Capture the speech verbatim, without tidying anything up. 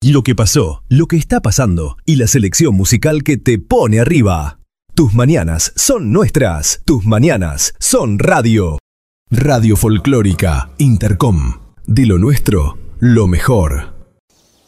lo que pasó, lo que está pasando y la selección musical que te pone arriba. Tus mañanas son nuestras, tus mañanas son radio. Radio Folclórica Intercom. De lo nuestro, lo mejor.